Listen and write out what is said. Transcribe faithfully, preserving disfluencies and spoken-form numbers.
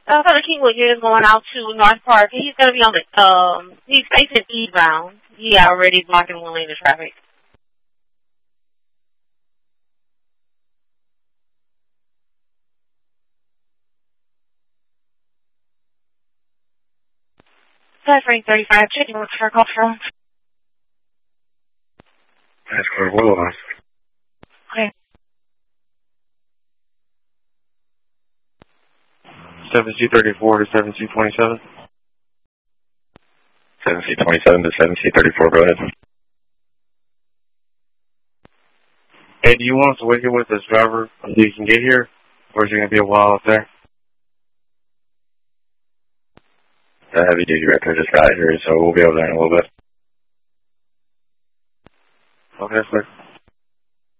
Uh, Father Kingwood here is going out to North Park. He's going to be on the, um, he's facing eastbound. He already blocking one lane of traffic. That's Frank thirty-five, checking with her call from. That's where we're lost. Okay. seven C thirty-four to seven C twenty-seven. seven C twenty-seven to seven C thirty-four, go ahead. Hey, do you want us to wake up with this driver until you can get here? Or is it going to be a while up there? The heavy duty record just got here, so we'll be over there in a little bit. Okay, sir.